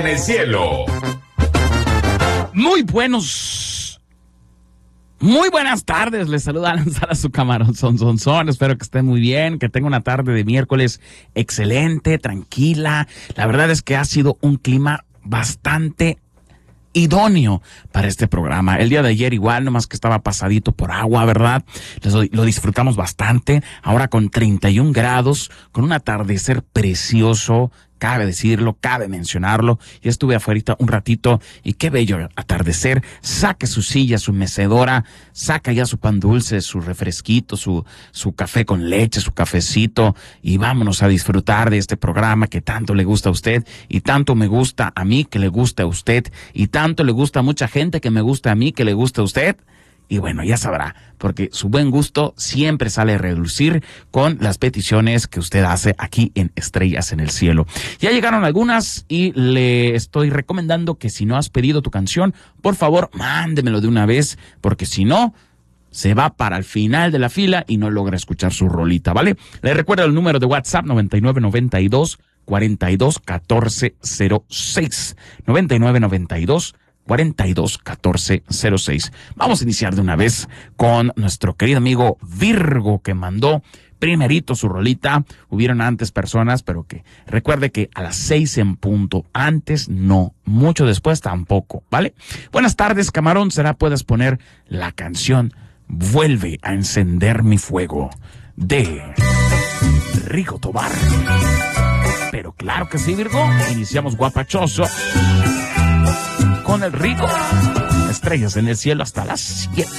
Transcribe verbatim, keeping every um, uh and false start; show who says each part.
Speaker 1: En el cielo.
Speaker 2: Muy buenos, muy buenas tardes. Les saluda Alan Sara, su camarón son, son, son. Espero que estén muy bien, que tenga una tarde de miércoles excelente, tranquila. La verdad es que ha sido un clima bastante idóneo para este programa. El día de ayer igual, nomás que estaba pasadito por agua, ¿verdad? Lo disfrutamos bastante. Ahora con treinta y un grados, con un atardecer precioso. Cabe decirlo, cabe mencionarlo. Ya estuve afuera un ratito y qué bello atardecer. Saque su silla, su mecedora, saca ya su pan dulce, su refresquito, su, su café con leche, su cafecito y vámonos a disfrutar de este programa que tanto le gusta a usted y tanto me gusta a mí que le gusta a usted y tanto le gusta a mucha gente que me gusta a mí que le gusta a usted. Y bueno, ya sabrá, porque su buen gusto siempre sale a relucir con las peticiones que usted hace aquí en Estrellas en el Cielo. Ya llegaron algunas y le estoy recomendando que si no has pedido tu canción, por favor, mándemelo de una vez, porque si no, se va para el final de la fila y no logra escuchar su rolita, ¿vale? Le recuerdo el número de WhatsApp noventa y nueve noventa y dos cuarenta y dos catorce cero seis. noventa y nueve noventa y dos cuarenta y dos catorce cero seis. Vamos a iniciar de una vez con nuestro querido amigo Virgo, que mandó primerito su rolita. Hubieron antes personas, pero que recuerde que a las seis en punto, antes no, mucho después tampoco, ¿vale? Buenas tardes, camarón. Será puedes poner la canción Vuelve a encender mi fuego de Rigo Tobar. Pero claro que sí, Virgo. Iniciamos guapachoso con el Rigo. Estrellas en el Cielo hasta las siete.